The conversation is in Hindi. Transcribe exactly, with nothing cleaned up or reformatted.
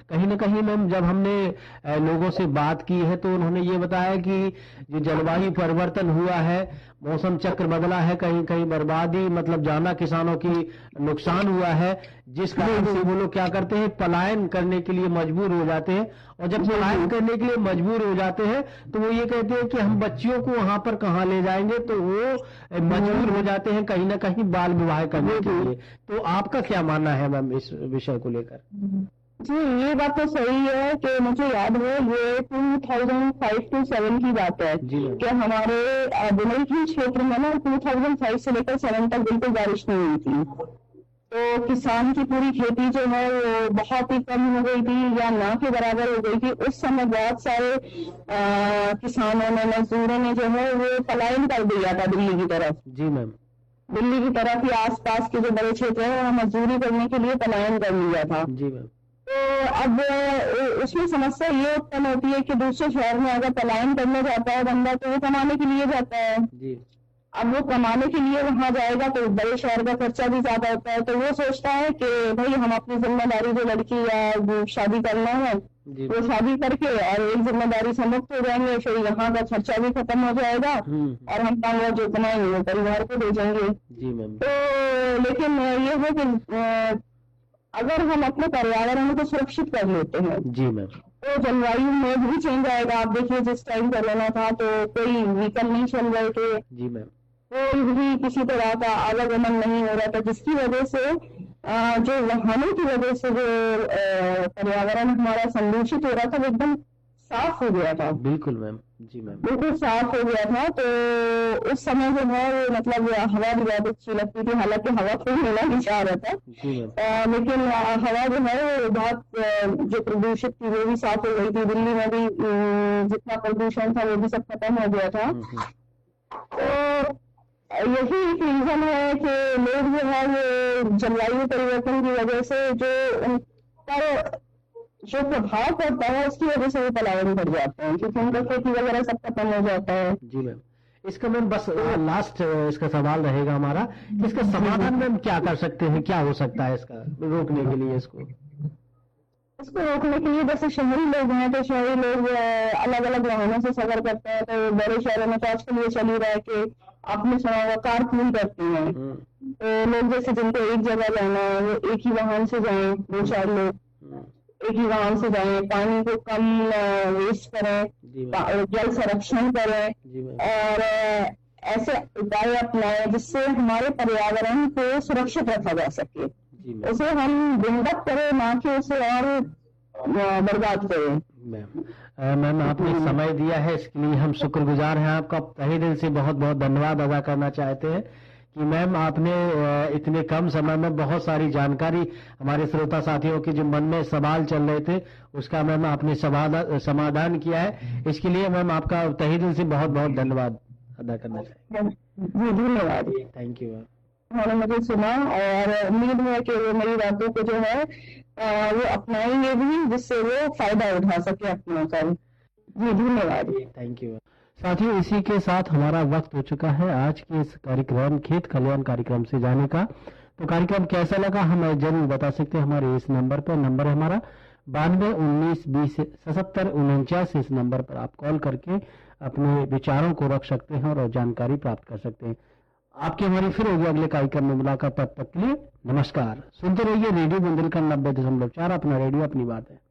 कहीं ना कहीं मैम जब हमने अ, लोगों से बात की है तो उन्होंने ये बताया कि जो जलवायु परिवर्तन हुआ है, मौसम चक्र बदला है, कहीं कहीं बर्बादी मतलब जाना किसानों की नुकसान हुआ है, जिस कारण से वो लोग क्या करते हैं, पलायन करने के लिए मजबूर हो जाते हैं। और जब पलायन करने के लिए मजबूर हो जाते हैं तो वो ये कहते हैं कि हम बच्चियों को वहां पर कहाँ ले जाएंगे, तो वो मजबूर हो जाते हैं कहीं ना कहीं बाल विवाह करने के लिए। तो आपका क्या मानना है मैम इस विषय को लेकर? जी, ये बात तो सही है कि मुझे याद है ये two thousand five to seven की बात है कि हमारे अ, बुंदेलखंड क्षेत्र में ना टू थाउज़ेंड फाइव से लेकर सेवन तक बिल्कुल बारिश नहीं हुई थी। तो किसान की पूरी खेती जो है वो बहुत ही कम हो गई थी या ना के बराबर हो गई थी। उस समय बहुत सारे अ, किसानों ने, मजदूरों ने जो है वो पलायन कर दिया था दिल्ली की तरफ। जी मैम। दिल्ली की तरफ या आसपास के जो बड़े क्षेत्र है वहाँ मजदूरी करने के लिए पलायन कर लिया था। जी मैम। तो अब अ, उसमें समस्या ये उत्पन्न होती है कि दूसरे शहर में अगर पलायन करने जाता है बंदा तो वो कमाने के लिए जाता है। जी। अब वो कमाने के लिए वहां जाएगा तो बड़े शहर का खर्चा भी ज्यादा होता है, तो वो सोचता है कि भाई हम अपनी जिम्मेदारी जो लड़की या शादी करना है वो शादी करके और एक जिम्मेदारी से मुक्त हो जाएंगे, फिर यहाँ का खर्चा भी खत्म हो जाएगा और हम पाएंगे जो कमाएंगे वो परिवार को भेजेंगे। जी मैम। तो लेकिन ये है कि अ, अगर हम अपने पर्यावरण को सुरक्षित कर लेते हैं जी मैम तो जलवायु में भी चेंज आएगा। आप देखिए जिस टाइम कोरोना था तो कोई व्हीकल नहीं चल रहे थे, जी मैम। कोई भी किसी तरह का आवागमन नहीं हो रहा था, जिसकी वजह से अ, जो वाहनों की वजह से जो अ, पर्यावरण हमारा संदूषित हो रहा था वो एकदम साफ हो गया था। बिल्कुल मैम। जी मैम। बिल्कुल साफ हो गया था। तो उस समय जो है वो मतलब हवा भी बहुत अच्छी लगती थी, हालांकि हवा को मिला नहीं चाह रहा था आ, लेकिन आ, हवा जो है वो बहुत आ, जो प्रदूषित थी वो भी साफ हो गई थी। दिल्ली में भी जितना प्रदूषण था वो भी सब खत्म हो गया था। तो यही एक रीजन है कि लोग जो है वो जलवायु परिवर्तन की वजह से जो उन पर जो प्रभाव पड़ता है उसकी वजह से वो पलायन कर जाते हैं, क्योंकि उनका खेती वगैरह सब खत्म हो जाता है। जी मैम। इसका मैम बस लास्ट इसका सवाल रहेगा हमारा, इसका समाधान मैम क्या कर सकते हैं, क्या हो सकता है इसका रोकने के लिए? इसको इसको रोकने के लिए जैसे शहरी लोग हैं तो शहरी लोग अलग अलग वाहनों से सफर करते हैं, तो बड़े शहरों में तो आजकल ये चल ही रहा है कि आपने सुना होगा कार पूल करते हैं। तो लोग जैसे जिनको एक जगह जाना है वो एक ही वाहन से जाएं, दो चार लोग एक ही वाहन से जाएं, पानी को कम वेस्ट करें, जल संरक्षण करें और ऐसे उपाय अपनाएं जिससे हमारे पर्यावरण को सुरक्षित रखा जा सके। उसे हम बिल्डअप करें ना कि उसे और बर्बाद करें। मैम मैम आपने समय दिया है इसके लिए हम शुक्रगुजार हैं आपका, तहे दिल से बहुत बहुत धन्यवाद अदा करना चाहते हैं कि मैम आपने इतने कम समय में बहुत सारी जानकारी हमारे श्रोता साथियों के जो मन में सवाल चल रहे थे उसका मैम आपने समाधान किया है। इसके लिए मैम आपका तहे दिल से बहुत बहुत धन्यवाद अदा करना चाहिए। जी धन्यवाद। Thank you ma'am. उन्होंने मुझे सुना और उम्मीद है कि वो मेरी बातों को जो है वो अपनाएंगे भी, जिससे वो फायदा उठा सके अपनों का। जी धन्यवाद। Thank you. साथियों इसी के साथ हमारा वक्त हो चुका है आज के इस कार्यक्रम खेत खलियान कार्यक्रम से जाने का। तो कार्यक्रम कैसा लगा हमें जरूर बता सकते हैं हमारे इस नंबर पर। नंबर है हमारा बानवे उन्नीस बीस सतहत्तर उनचास। इस नंबर पर आप कॉल करके अपने विचारों को रख सकते हैं और जानकारी प्राप्त कर सकते हैं। आपकी हमारी फिर होगी अगले कार्यक्रम में मुलाकात, तब तक के लिए नमस्कार। सुनते रहिए रेडियो बुंदेलखंड नब्बे दशमलव चार, अपना रेडियो अपनी बात है।